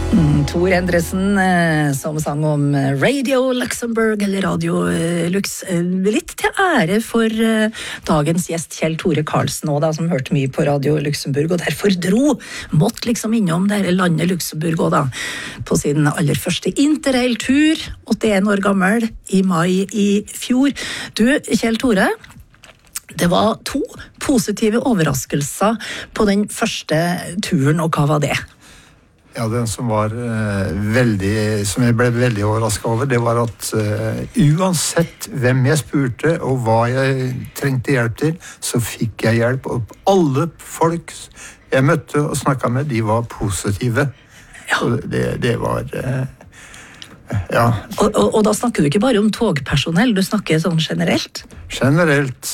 Tor Endresen som sang om Radio Luxembourg, eller Radio Lux. Litt til ære for dagens gjest Kjell Tore Karlsen også, da, som hørte mye på Radio Luxembourg, og derfor måtte liksom innom det her landet Luxembourg også, da, på sin aller første interrail-tur, 81 år gammel, i mai i fjor. Du, Kjell Tore, det var 2 positive overraskelser på den første turen, og hva var det? Ja, den som var som jeg ble veldig overrasket over, det var at uansett hvem jeg spurte og hva jeg trengte hjelp til, så fikk jeg hjelp. Og alle folk jeg møtte og snakket med, de var positive. Ja. Så det var... ja. Og da snakker du ikke bare om togpersonell, du snakker sånn generelt? Generelt.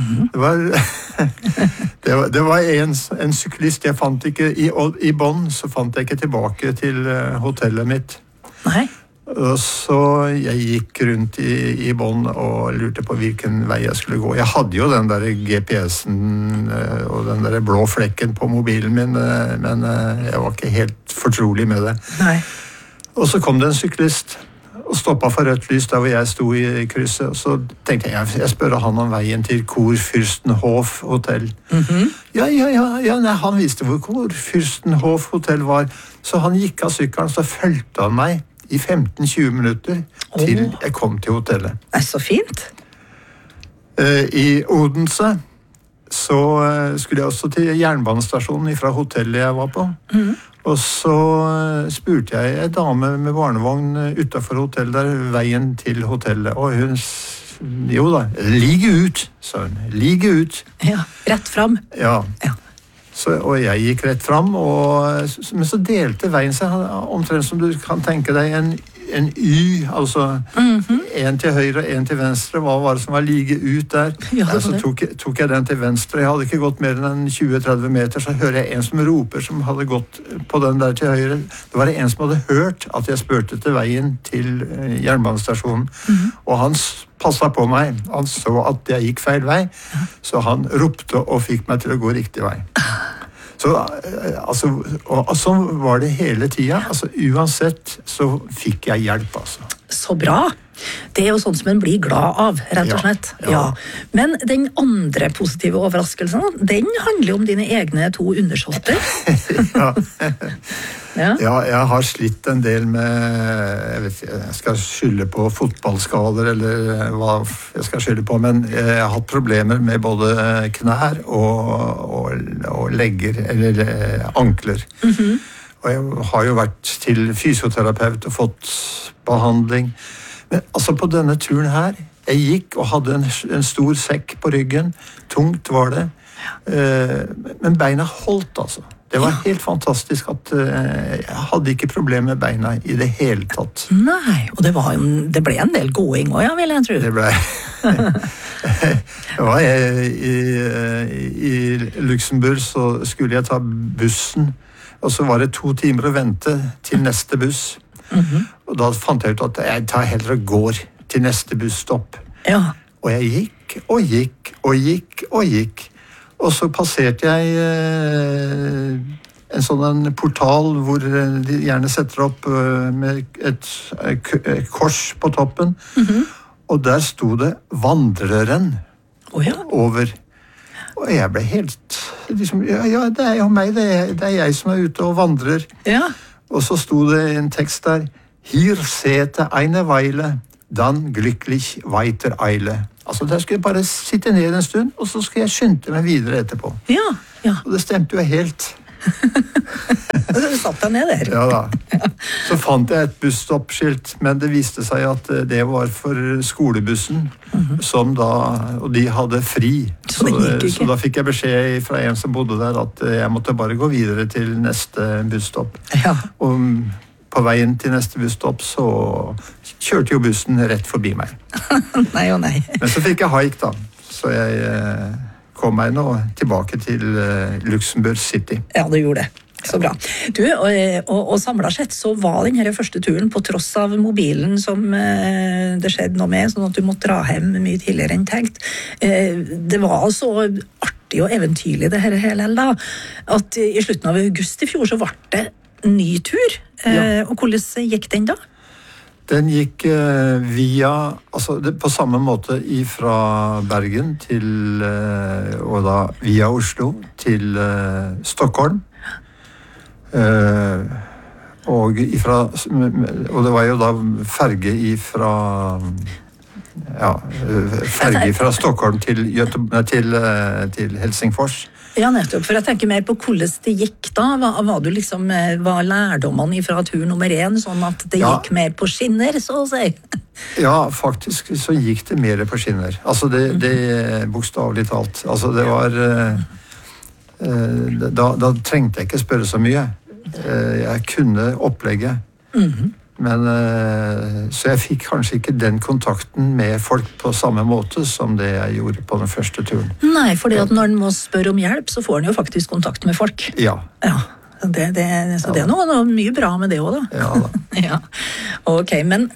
Det var en syklist jeg fant ikke i Bonn, så fant jeg ikke tilbake til hotellet mitt. Nei. Og så jeg gikk rundt i Bonn og lurte på hvilken vei jeg skulle gå. Jeg hadde jo den der GPS-en og den der blå flekken på mobilen min, men jeg var ikke helt fortrolig med det. Nei. Og så kom det en syklist og stoppet for rødt lys der hvor jeg sto i krysset, og så tenkte jeg spør han om veien til Kurfürstenhof hotell. Nei, han visste hvor Kurfürstenhof hotell var, så han gikk av sykkelen, så følte han meg i 15-20 minutter til jeg kom til hotellet. Det så fint. I Odense så skulle jeg også til jernbanestasjonen fra hotellet jeg var på. Og så spurte jeg en dame med barnevogn utenfor hotellet der, veien til hotellet. Og hun, jo da, ligge ut, sa hun. Ligge ut. Ja, rett frem. Ja. Så, og jeg gikk rett frem, men så delte veien seg omtrent som du kan tenke deg en Y, altså en til høyre og en til venstre. Hva var det som var like ut der? Ja, så tok jeg den til venstre. Jeg hadde ikke gått mer enn 20-30 meter, så hører jeg en som roper som hadde gått på den der til høyre. Det var en som hadde hørt at jeg spurte til veien til jernbanestasjonen. Og han passet på meg. Han så at jeg gikk feil vei, så han ropte og fikk meg til å gå riktig vei. Så, og sånn var det hele tiden. Altså, uansett så fikk jeg hjelp, altså. Så bra! Det jo sånn som en blir glad av, rett og slett. Ja. Men den andre positive overraskelsen, den handler om dine egne 2 undersåtter. Ja, jeg har slitt en del med, jeg skal skylde på fotballskader, eller hva jeg skal skylde på, men jeg har hatt problemer med både knær og legger, eller ankler. Og jeg har jo vært til fysioterapeut og fått behandling. Men altså på denne turen her, jeg gikk og hadde en stor sekk på ryggen, tungt var det, men beina holdt altså. Det var helt fantastisk at jeg hadde ikke problemer med beina i det hele tatt. Nei, og det ble en del gåing også, vil jeg tro. Det ble. I Luxembourg så skulle jeg ta bussen, og så var det 2 timer å vente til neste buss. Og da fant jeg ut at jeg tar heller og går til neste busstopp. Ja. Og jeg gikk og gikk og gikk og gikk. Og så passerte jeg en sånn portal hvor de gjerne setter opp med et kors på toppen. Og der sto det vandreren over. Og jeg ble helt liksom, ja, det jo meg, det jeg som ute og vandrer. Ja. Og så sto det en tekst der, «Hier sete eine Weile, dann glücklich weiter eile». Altså, der skulle jeg bare sitte ned en stund, og så skulle jeg skynde meg videre etterpå. Ja. Og det stemte jo helt. Så du satt deg ned der? Ja da. Så fant jeg et busstoppskilt, men det viste seg at det var for skolebussen, som da, og de hadde fri. Så da fikk jeg beskjed fra en som bodde der, at jeg måtte bare gå videre til neste busstopp. Ja. Og på veien til neste busstopp så kjørte jo bussen rett forbi meg. Nei og nei. Men så fikk jeg haik da, så jeg kom meg nå tilbake til Luxembourg City. Ja, du gjorde det. Så bra. Du, og samlet sett så var den her første turen på tross av mobilen som det skjedde noe med, sånn at du måtte dra hjem mye tidligere enn tenkt. Det var så artig og eventyrlig det her hele da, at i slutten av august i fjor så ble det ny tur Og hvordan gikk den da? Den gikk via, altså på samme måte fra Bergen til, og da via Oslo til Stockholm. Og det var jo da ferge fra Stockholm til Helsingfors. Ja, nettopp. For jeg tenker mer på hvordan det gikk da. Hva lærdommene fra tur nummer 1, sånn at det gikk mer på skinner, så å si? Ja, faktisk så gikk det mer på skinner. Altså det bokstavelig talt. Altså det var... Da trengte jeg ikke spørre så mye. Jeg kunne opplegget. Men, så jeg fikk kanskje ikke den kontakten med folk på samme måte som det jeg gjorde på den første turen. Nei, fordi at når en må spørre om hjelp, så får en jo faktisk kontakt med folk. Ja. Så det er noe mye bra med det også, da. Ja da. Ja. Ok, men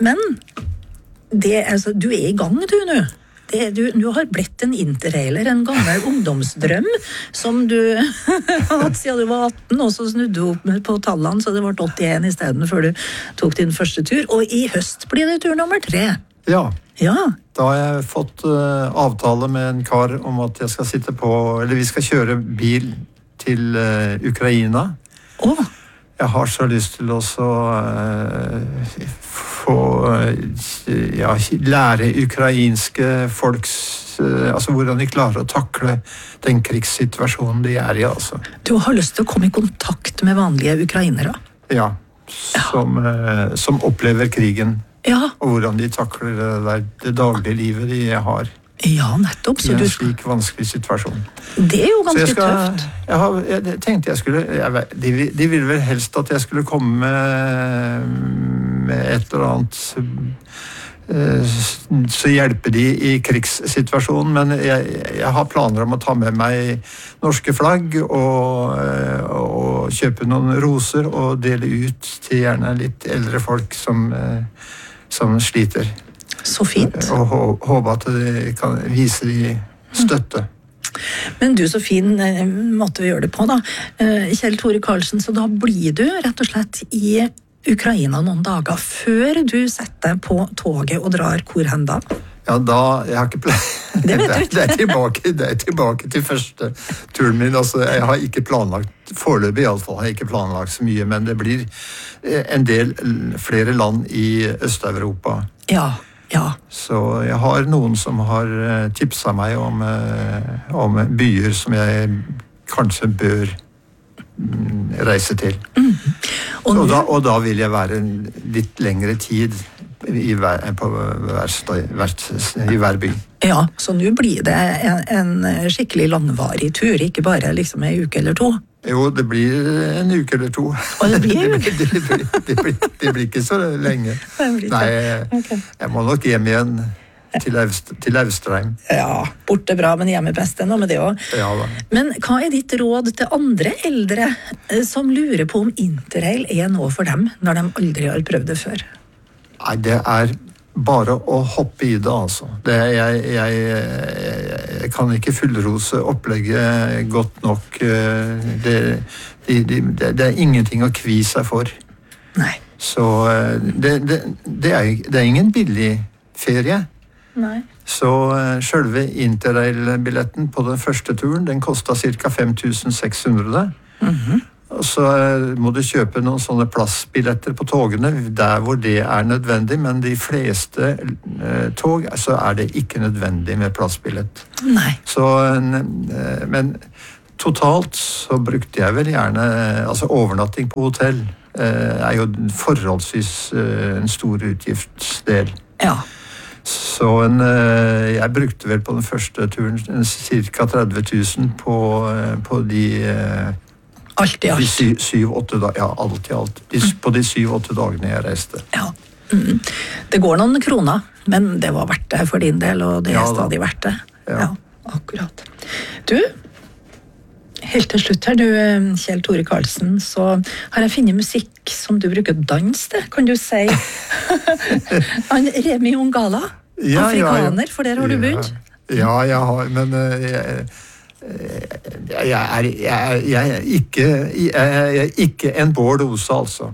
du er i gang, du nå. Du har blitt en interrailer, en gammel ungdomsdrøm som du har hatt siden du var 18, og så snudde du opp på tallene, så det ble 81 i stedet før du tok din første tur. Og i høst blir det tur nummer 3. Ja. Ja. Da har jeg fått avtale med en kar om at jeg skal sitte på, eller vi skal kjøre bil til Ukraina. Jeg har så lyst til å lære ukrainske folks hvordan de klarer å takle den krigssituasjonen de er i. Altså. Du har lyst til å komme i kontakt med vanlige ukrainere? Ja, som opplever krigen. Ja. Og hvordan de takler det daglige livet de har. Ja, nettopp. I en slik vanskelig situasjon. Det er jo ganske tøft. Jeg tenkte jeg skulle... De ville vel helst at jeg skulle komme med et eller annet så hjelpe de i krigssituasjonen, men jeg har planer om å ta med meg norske flagg og kjøpe noen roser og dele ut til gjerne litt eldre folk som sliter. Så fint. Og håpe at det kan vise de støtte. Men du, så fin måte å gjøre det på da. Kjell Tore Karlsen, så da blir du rett og slett i Ukraina noen dager før du setter på toget og drar hvor hen da? Ja, jeg har ikke Det vet du ikke. Det er tilbake til første turen min. Altså, jeg har ikke planlagt, foreløpig i alle fall, har jeg ikke planlagt så mye, men det blir en del flere land i Øst-Europa. Ja. Så jeg har noen som har tipset meg om byer som jeg kanskje bør reise til. Og da vil jeg være litt lengre tid i hver by. Ja, så nå blir det en skikkelig langvarig tur, ikke bare liksom en uke eller 2. Jo, det blir en uke eller 2. Og det blir en uke? Det blir ikke så lenge. Nei, jeg må nok hjem igjen til Austrheim. Ja, borte bra, men hjemme best ennå med det også. Ja da. Men hva er ditt råd til andre eldre som lurer på om interrail er noe for dem, når de aldri har prøvd det før? Nei, det er bare å hoppe i det, altså. Jeg kan ikke fullrose opplegget godt nok. Det er ingenting å kvie seg for. Nei. Så det er ingen billig ferie. Nei. Så selve interrail-billetten på den første turen, den kostet ca. 5.600. Og så må du kjøpe noen sånne plassbilletter på togene der hvor det er nødvendig, men de fleste tog så er det ikke nødvendig med plassbillett. Nei. Så, men totalt så brukte jeg vel gjerne, altså overnatting på hotell er jo forholdsvis en stor utgiftsdel. Ja. Så jeg brukte vel på den første turen ca. 30.000 på de... Alt i alt. 7-8 dager, ja, alt i alt. På de 7-8 dagene jeg reiste. Ja. Det går noen kroner, men det var verdt det for din del, og det er stadig verdt det. Ja, akkurat. Du, helt til slutt her, Kjell Tore Karlsen, så har jeg funnet musikk som du bruker dans til, kan du si. Remi Ongala, afrikaner, for der har du begynt. Ja, jeg har, men Jeg er ikke en Bård Ose, altså.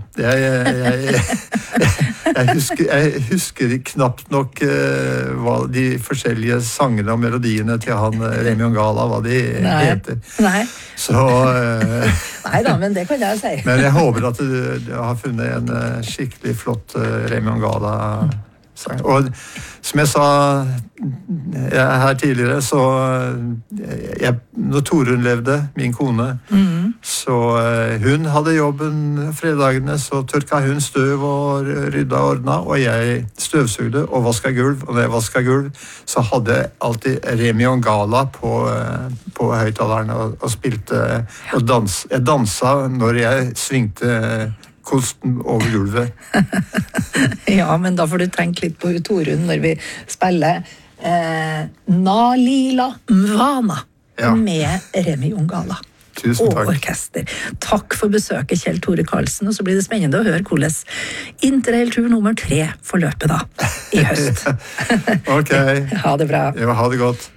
Jeg husker knapt nok hva de forskjellige sangene og melodiene til han Remi Ongala, hva de heter. Nei. Så, nei da, men det kan jeg si. Men jeg håper at du har funnet en skikkelig flott Remi Ongala-sang. Og som jeg sa her tidligere, så når Torunn levde, min kone, så hun hadde jobben fredagene, så tørka hun støv og rydda og ordna, og jeg støvsugde og vasket gulv. Og når jeg vasket gulv, så hadde jeg alltid Remi Ongala på høyttalerne og spilte og jeg dansa når jeg svingte kosten over gulvet. Ja, men da får du tenke litt på Torunn når vi spiller Nalila Mvana med Remi Ongala. Tusen takk. Og orkester. Takk for besøket, Kjell Tore Karlsen, og så blir det spennende å høre hvordan Interrail-tur nummer 3 forløper da, i høst. Ok. Ha det bra. Ja, ha det godt.